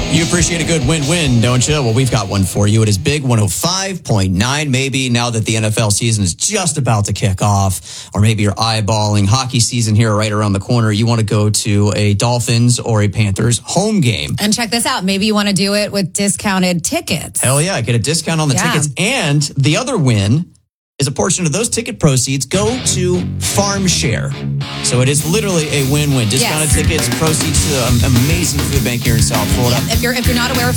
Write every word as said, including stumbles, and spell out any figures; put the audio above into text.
You appreciate a good win-win, don't you? Well, we've got one for you. It is Big one oh five point nine. Maybe now that the N F L season is just about to kick off, or maybe you're eyeballing hockey season here right around the corner, you want to go to a Dolphins or a Panthers home game. And check this out. Maybe you want to do it with discounted tickets. Hell yeah, get a discount on the Yeah. tickets. And the other win is a portion of those ticket proceeds go to Farm Share. So it is literally a win-win. Discounted Yes. tickets, proceeds to an amazing food bank here in South Florida. If you're if you're not aware of